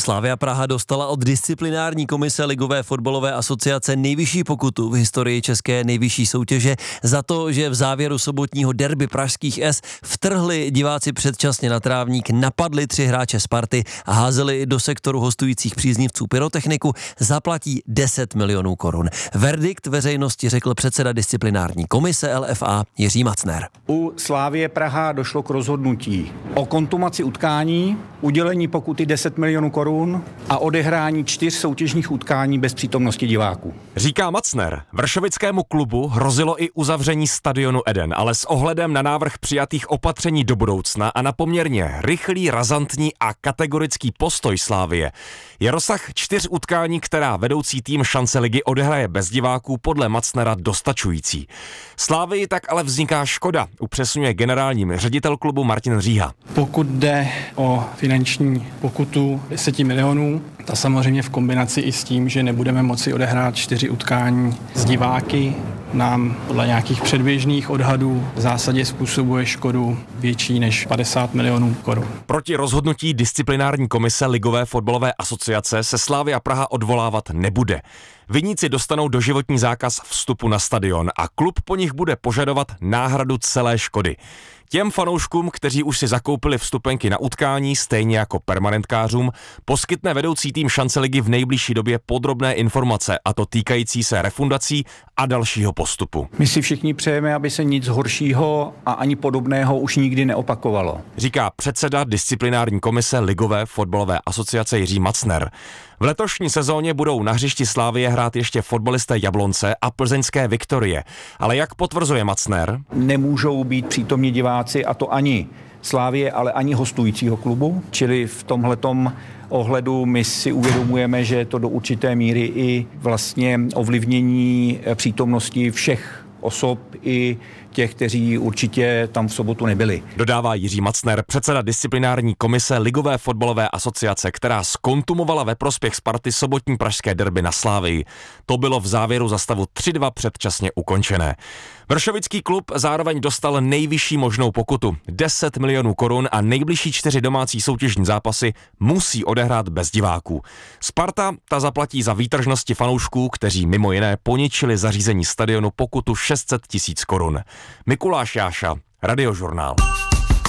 Slavia Praha dostala od disciplinární komise Ligové fotbalové asociace nejvyšší pokutu v historii české nejvyšší soutěže za to, že v závěru sobotního derby pražských S vtrhli diváci předčasně na trávník, napadli 3 hráče Sparty a házeli do sektoru hostujících příznivců pyrotechniku, zaplatí 10 milionů korun. Verdikt veřejnosti řekl předseda disciplinární komise LFA Jiří Macner. U Slavie Praha došlo k rozhodnutí o kontumaci utkání, udělení pokuty 10 milionů korun a odehrání 4 soutěžních utkání bez přítomnosti diváků. Říká Macner, vršovickému klubu hrozilo i uzavření stadionu Eden, ale s ohledem na návrh přijatých opatření do budoucna a na poměrně rychlý, razantní a kategorický postoj Slavie je rozsah 4 utkání, která vedoucí tým šance ligy odehraje bez diváků, podle Macnera dostačující. Slavii tak ale vzniká škoda, upřesňuje generální ředitel klubu Martin Říha. Pokud jde o finanční pokutu 10 milionů, ta samozřejmě v kombinaci i s tím, že nebudeme moci odehrát 4 utkání s diváky, nám podle nějakých předběžných odhadů v zásadě způsobuje škodu větší než 50 milionů korun. Proti rozhodnutí disciplinární komise Ligové fotbalové asociace se Slavia Praha odvolávat nebude. Viníci dostanou doživotní zákaz vstupu na stadion a klub po nich bude požadovat náhradu celé škody. Těm fanouškům, kteří už si zakoupili vstupenky na utkání, stejně jako permanentkářům, poskytne vedoucí tým šance ligy v nejbližší době podrobné informace, a to týkající se refundací a dalšího postupu. My si všichni přejeme, aby se nic horšího a ani podobného už nikdy neopakovalo. Říká předseda disciplinární komise Ligové fotbalové asociace Jiří Macner. V letošní sezóně budou na hřišti Slavie hrát ještě fotbalisté Jablonce a plzeňské Viktorie. Ale jak potvrzuje Macner, nemůžou být přítomní diváci, a to ani Slavie, ale ani hostujícího klubu, čili v tomhletom ohledu my si uvědomujeme, že je to do určité míry i vlastně ovlivnění přítomnosti všech osob i těch, kteří určitě tam v sobotu nebyli. Dodává Jiří Macner, předseda disciplinární komise Ligové fotbalové asociace, která zkontumovala ve prospěch Sparty sobotní pražské derby na Slavii. To bylo v závěru za stavu 3-2 předčasně ukončené. Vršovický klub zároveň dostal nejvyšší možnou pokutu 10 milionů korun a nejbližší 4 domácí soutěžní zápasy musí odehrát bez diváků. Sparta ta zaplatí za výtržnosti fanoušků, kteří mimo jiné poničili zařízení stadionu, pokutu 600 000 korun. Mikuláš Jáša, Radiožurnál.